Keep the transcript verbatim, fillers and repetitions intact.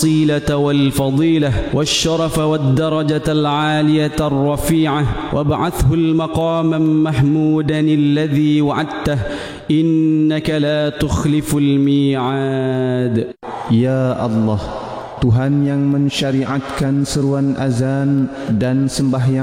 الوسيلة والفضيلة والشرف والدرجة العالية الرفيعة وابعثه المقاما محمودا الذي وعدته إنك لا تخلف الميعاد. Ya Allah, Tuhan yang mensyariatkan seruan azan dan sembahyang